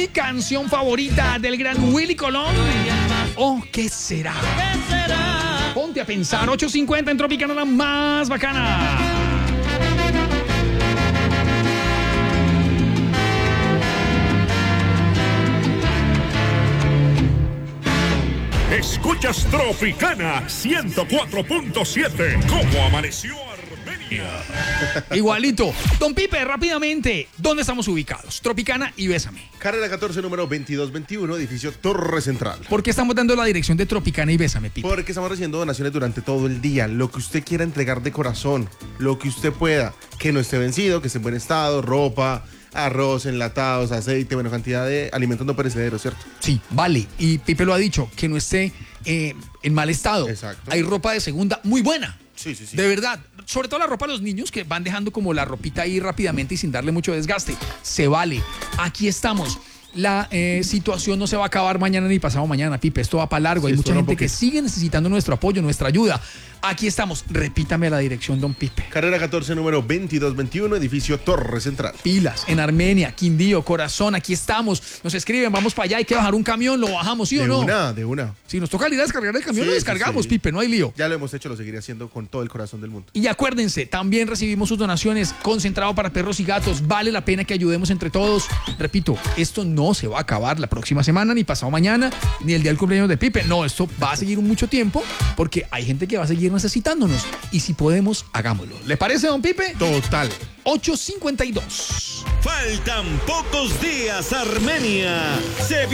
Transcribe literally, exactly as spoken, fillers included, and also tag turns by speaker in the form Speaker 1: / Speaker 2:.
Speaker 1: mi canción favorita del gran Willy Colón. ¿O qué será? Ponte a pensar. ocho cincuenta en Tropicana, la más bacana.
Speaker 2: Escuchas Tropicana ciento cuatro punto siete. ¿Cómo amaneció Armenia?
Speaker 1: Igualito. Don Pipe, rápidamente, ¿dónde estamos ubicados? Tropicana y Bésame.
Speaker 3: Carrera catorce, número veintidós veintiuno, edificio Torre Central.
Speaker 1: ¿Por qué estamos dando la dirección de Tropicana y Bésame, Pipe?
Speaker 3: Porque estamos recibiendo donaciones durante todo el día. Lo que usted quiera entregar de corazón, lo que usted pueda, que no esté vencido, que esté en buen estado, ropa, arroz, enlatados, aceite, bueno, cantidad de alimentos no perecederos, ¿cierto?
Speaker 1: Sí, vale. Y Pipe lo ha dicho, que no esté eh, en mal estado.
Speaker 3: Exacto.
Speaker 1: Hay ropa de segunda muy buena.
Speaker 3: Sí, sí, sí.
Speaker 1: De verdad. Sobre todo la ropa de los niños que van dejando como la ropita ahí rápidamente y sin darle mucho desgaste. Se vale. Aquí estamos. La eh, situación no se va a acabar mañana ni pasado mañana, Pipe. Esto va para largo.
Speaker 3: Sí,
Speaker 1: Hay mucha
Speaker 3: no
Speaker 1: gente
Speaker 3: porque...
Speaker 1: que sigue necesitando nuestro apoyo, nuestra ayuda. Aquí estamos. Repítame la dirección, don Pipe.
Speaker 3: Carrera catorce, número veintidós veintiuno, edificio Torre Central.
Speaker 1: Pilas, en Armenia, Quindío, Corazón, aquí estamos. Nos escriben, vamos para allá, hay que bajar un camión, lo bajamos, ¿sí
Speaker 3: de
Speaker 1: o no?
Speaker 3: De una, de una.
Speaker 1: Si nos toca ir a descargar el camión,
Speaker 3: Sí,
Speaker 1: lo descargamos,
Speaker 3: sí, sí.
Speaker 1: Pipe, no hay lío.
Speaker 3: Ya lo hemos hecho, lo seguiré haciendo con todo el corazón del mundo.
Speaker 1: Y acuérdense, también recibimos sus donaciones, concentrado para perros y gatos. Vale la pena que ayudemos entre todos. Repito, esto no se va a acabar la próxima semana, ni pasado mañana, ni el día del cumpleaños de Pipe. No, esto va a seguir mucho tiempo porque hay gente que va a seguir necesitándonos. Y si podemos, hagámoslo. ¿Le parece, don Pipe?
Speaker 3: Total.
Speaker 1: ocho cincuenta y dos.
Speaker 4: Faltan pocos días, Armenia. Se